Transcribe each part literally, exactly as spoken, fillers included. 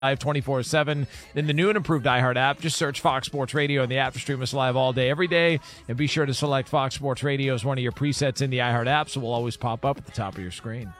Live twenty-four seven in the new and improved iHeart app. Just search Fox Sports Radio in the app to stream us live all day, every day. And be sure to select Fox Sports Radio as one of your presets in the iHeart app, so we'll always pop up at the top of your screen.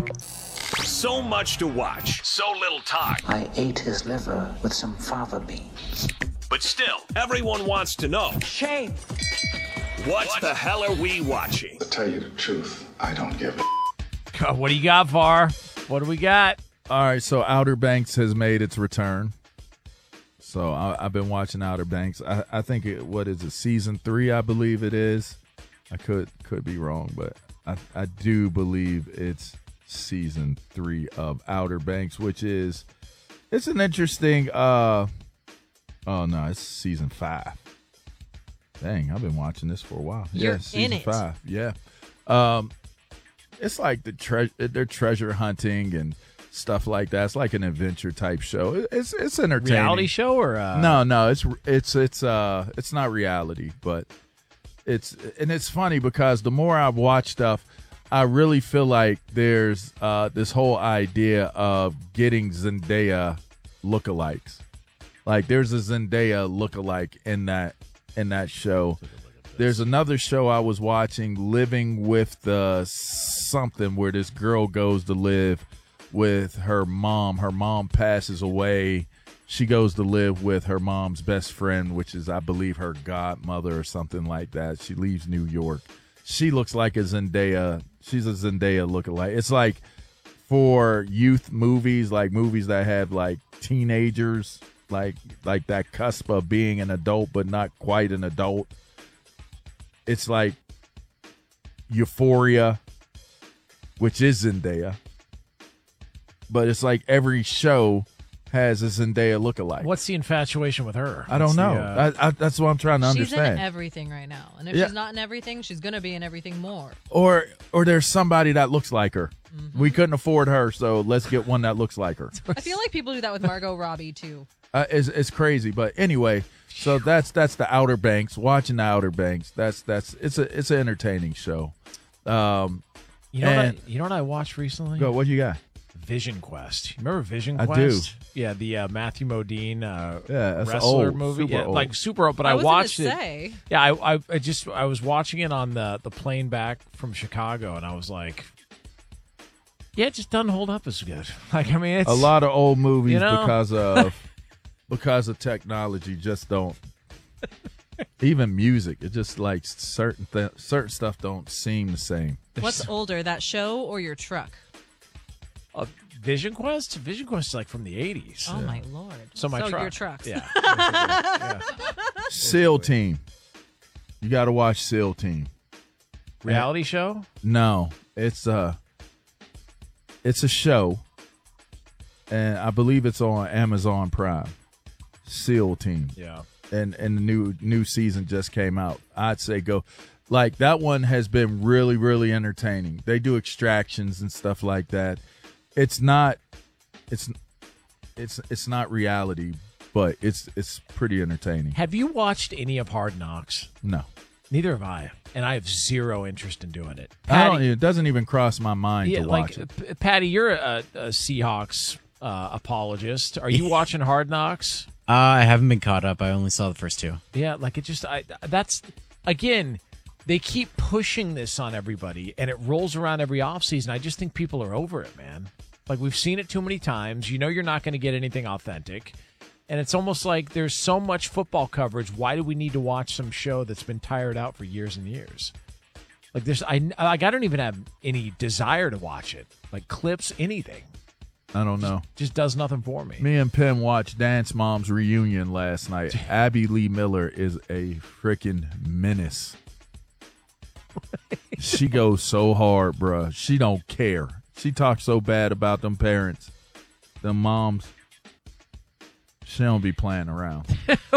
So much to watch, so little time. I ate his liver with some fava beans. But still, everyone wants to know. Shame. What, what the hell are we watching? To tell you the truth, I don't give a God, what do you got, Var? What do we got? All right, so Outer Banks has made its return. So I, I've been watching Outer Banks. I, I think it, what is it, season three? I believe it is. I could could be wrong, but I, I do believe it's season three of Outer Banks, which is it's an interesting. Uh, oh no, it's season five. Dang, I've been watching this for a while. You're yeah, season in it. five. Yeah, um, it's like the tre- they're treasure hunting and stuff like that. It's like an adventure type show. It's it's entertaining. Reality show or uh... no, no. It's it's it's uh it's not reality, but it's and it's funny because the more I watch stuff, I really feel like there's uh this whole idea of getting Zendaya lookalikes. Like there's a Zendaya lookalike in that in that show. There's another show I was watching, Living with the something, where this girl goes to live with her mom. Her mom passes away. She goes to live with her mom's best friend, which is, I believe, her godmother or something like that. She leaves New York. She looks like a Zendaya. She's a Zendaya lookalike. It's like for youth movies, like movies that have like teenagers, like like that cusp of being an adult but not quite an adult. It's like Euphoria, which is Zendaya. But it's like every show has a Zendaya lookalike. What's the infatuation with her? I don't What's know. the, uh... I, I, that's what I'm trying to she's understand. She's in everything right now. And if Yeah. she's not in everything, she's going to be in everything more. Or or there's somebody that looks like her. Mm-hmm. We couldn't afford her, so let's get one that looks like her. I feel like people do that with Margot Robbie, too. Uh, it's, it's crazy. But anyway, so that's that's the Outer Banks. Watching the Outer Banks. That's that's it's a it's an entertaining show. Um, You know, what I, and- you know what I watched recently? go. What you got? Vision Quest. You remember Vision I Quest? do. Yeah, the uh, Matthew Modine uh, Yeah, that's wrestler old, movie. super Yeah, old. like super old. But I, I was watched gonna it. say. Yeah, I, I, I just I was watching it on the the plane back from Chicago, and I was like, yeah, it just doesn't hold up as good. Like, I mean, it's A lot of old movies You know? because of because of technology just don't. Even music, it just like certain th- certain stuff don't seem the same. What's older, that show or your truck? Uh, Vision Quest. Vision Quest is like from the eighties. Oh, my Lord. So my truck. your trucks. Yeah. yeah. SEAL Team. You got to watch SEAL Team. Reality show. No, it's a it's a show, and I believe it's on Amazon Prime. SEAL Team. Yeah. And and the new new season just came out. I'd say go. Like that one has been really really entertaining. They do extractions and stuff like that. It's not it's it's it's not reality, but it's it's pretty entertaining. Have you watched any of Hard Knocks? No. Neither have I, and I have zero interest in doing it. I don't, Patty, it doesn't even cross my mind yeah, to like watch it. P- Patty, you're a, a Seahawks uh, apologist. Are you watching Hard Knocks? Uh, I haven't been caught up. I only saw the first two. Yeah, like it just I that's again, they keep pushing this on everybody and it rolls around every offseason. I just think people are over it, man. Like we've seen it too many times. You know you're not going to get anything authentic. And it's almost like there's so much football coverage. Why do we need to watch some show that's been tired out for years and years? Like there's I like I don't even have any desire to watch it. Like clips, anything. I don't know. Just does nothing for me. Me and Pim watched Dance Mom's reunion last night. Abby Lee Miller is a freaking menace. She goes so hard, bruh. She don't care. She talks so bad about them parents, them moms. She don't be playing around.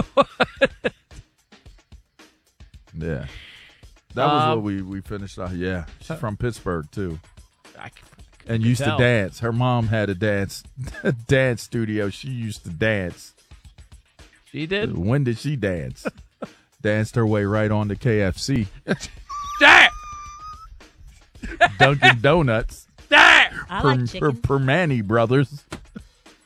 Yeah. That was Um, what we, we finished off. Yeah. She's from Pittsburgh, too. I, And can used tell. to dance. Her mom had a dance dance studio. She used to dance. She did. When did she dance? Danced her way right on to K F C. Damn! Dunkin' Donuts. Damn! I Per, like per, chicken. Permani Brothers.